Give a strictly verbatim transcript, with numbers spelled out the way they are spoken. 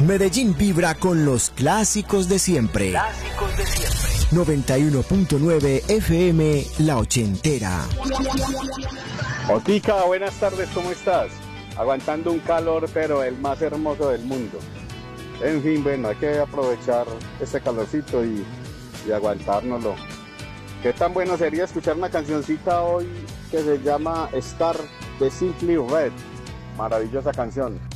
Medellín vibra con los clásicos de siempre. Clásicos de siempre. noventa y uno punto nueve F M La Ochentera. Otica, buenas tardes, ¿cómo estás? Aguantando un calor, pero el más hermoso del mundo. En fin, bueno, hay que aprovechar este calorcito y, y aguantárnoslo. Qué tan bueno sería escuchar una cancioncita hoy que se llama Star de Simply Red. Maravillosa canción.